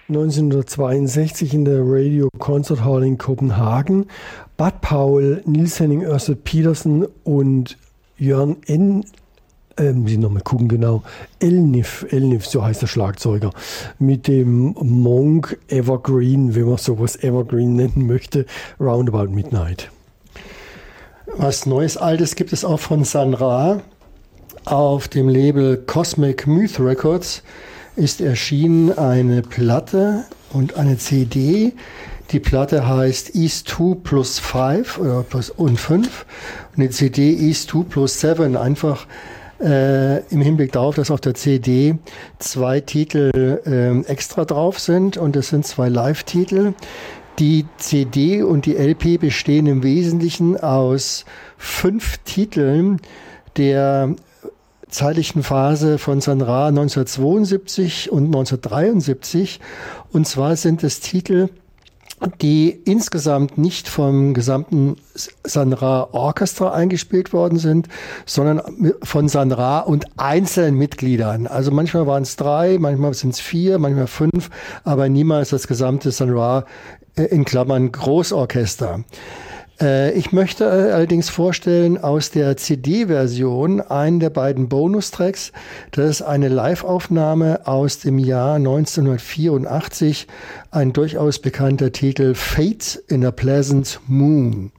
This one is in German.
1962 in der Radio Concert Hall in Kopenhagen. Bud Powell, Nils Henning Ørsted Petersen und Jørn Elnif, so heißt der Schlagzeuger, mit dem Monk Evergreen, wenn man sowas Evergreen nennen möchte, Roundabout Midnight. Was Neues, Altes gibt es auch von Sun Ra. Auf dem Label Cosmic Myth Records ist erschienen eine Platte und eine CD. Die Platte heißt East 2 plus 5 oder plus und 5 und die CD East 2 plus 7, einfach im Hinblick darauf, dass auf der CD 2 Titel extra drauf sind und das sind 2 Live-Titel. Die CD und die LP bestehen im Wesentlichen aus 5 Titeln der zeitlichen Phase von Sun Ra 1972 und 1973. Und zwar sind es Titel, die insgesamt nicht vom gesamten Sun Ra Orchestra eingespielt worden sind, sondern von Sun Ra und einzelnen Mitgliedern. Also manchmal waren es 3, manchmal sind es 4, manchmal 5, aber niemals das gesamte Sun Ra in Klammern Großorchester. Ich möchte allerdings vorstellen aus der CD-Version einen der beiden Bonustracks. Das ist eine Live-Aufnahme aus dem Jahr 1984, ein durchaus bekannter Titel, Fate in a Pleasant Moon.